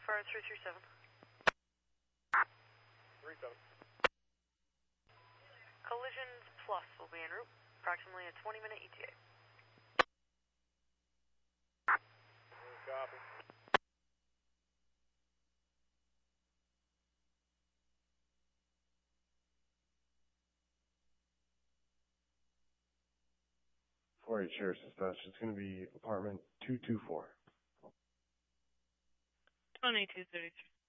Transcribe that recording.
car 337. 37. Collisions Plus will be en route. Approximately a 20-minute ETA. Copy. For Sheriff's Dispatch, it's going to be apartment 224. 2233.